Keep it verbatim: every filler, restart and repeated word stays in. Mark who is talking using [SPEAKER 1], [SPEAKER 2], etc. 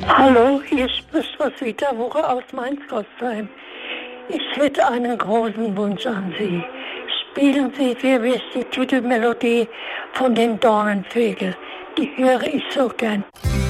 [SPEAKER 1] Hallo, hier spricht Roswitha Wuche aus Mainz-Kostheim. Ich hätte einen großen Wunsch an Sie. Spielen Sie für mich die Titelmelodie von den Dornenvögeln. Die höre ich so gern.